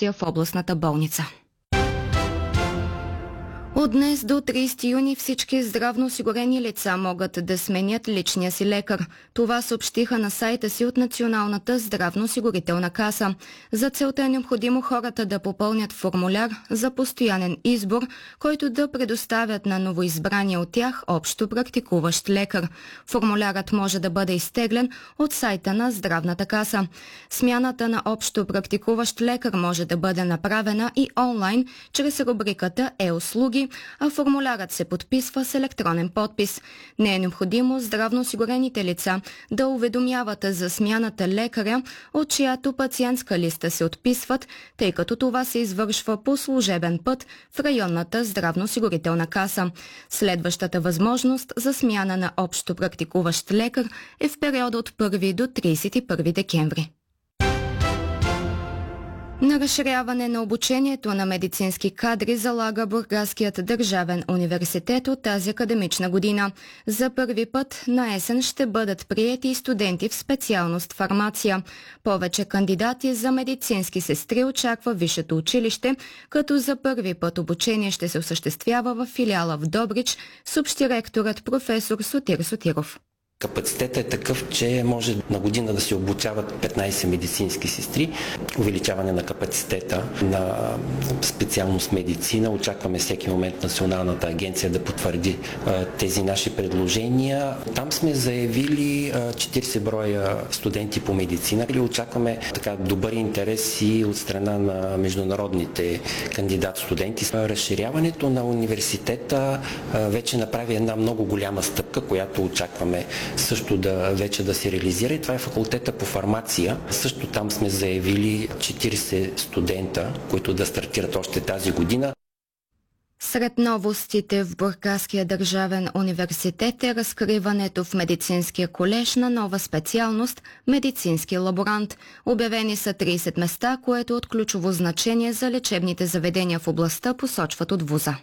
консултация в областната болница. От днес до 30 юни всички здравноосигурени лица могат да сменят личния си лекар. Това съобщиха на сайта си от Националната здравноосигурителна каса. За целта е необходимо хората да попълнят формуляр за постоянен избор, който да предоставят на новоизбрания от тях общо практикуващ лекар. Формулярът може да бъде изтеглен от сайта на здравната каса. Смяната на общо практикуващ лекар може да бъде направена и онлайн, чрез рубриката «Е-услуги», а формулярът се подписва с електронен подпис. Не е необходимо здравноосигурените лица да уведомяват за смяната лекаря, от чиято пациентска листа се отписват, тъй като това се извършва по служебен път в районната здравноосигурителна каса. Следващата възможност за смяна на общо практикуващ лекар е в периода от 1 до 31 декември. На разширяване на обучението на медицински кадри залага Бургаският държавен университет от тази академична година. За първи път на есен ще бъдат приети и студенти в специалност фармация. Повече кандидати за медицински сестри очаква висшето училище, като за първи път обучение ще се осъществява в филиала в Добрич, съобщи ректорът професор Сотир Сотиров. Капацитетът е такъв, че може на година да се обучават 15 медицински сестри. Увеличаване на капацитета на специалност медицина. Очакваме всеки момент Националната агенция да потвърди тези наши предложения. Там сме заявили 40 броя студенти по медицина. Очакваме така добър интерес и от страна на международните кандидат-студенти. Разширяването на университета вече направи една много голяма стъпка, която очакваме също вече да се реализира, и това е факултета по фармация. Също там сме заявили 40 студента, които да стартират още тази година. Сред новостите в Бургаския държавен университет е разкриването в медицинския колеж на нова специалност медицински лаборант. Обявени са 30 места, което е от ключово значение за лечебните заведения в областта, посочват от вуза.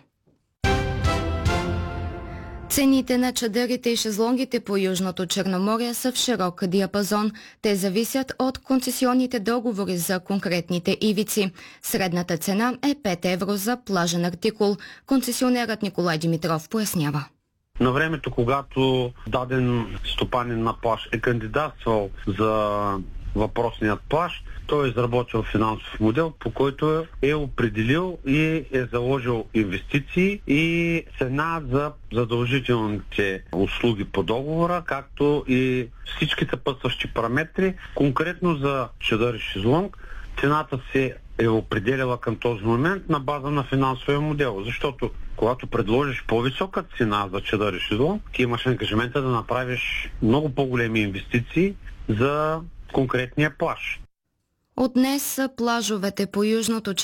Цените на чадърите и шезлонгите по Южното Черноморие са в широк диапазон. Те зависят от концесионните договори за конкретните ивици. Средната цена е 5 евро за плажен артикул. Концесионерът Николай Димитров пояснява. На времето, когато даден стопанин на плаж е кандидатствал за въпросният плаж, той е изработил финансов модел, по който е определил и е заложил инвестиции и цена за задължителните услуги по договора, както и всички съпътстващи параметри. Конкретно за чадър и шезлонг цената се е определяла към този момент на база на финансовия модел, защото когато предложиш по-висока цена за чадър и шезлонг, ти имаш ангажимента да направиш много по-големи инвестиции за конкретния плаж. От днес плажовете по Южното